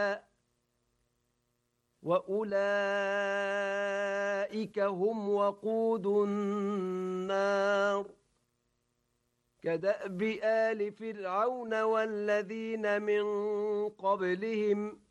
وأولئك هم وقود النار كدأب آل فرعون والذين من قبلهم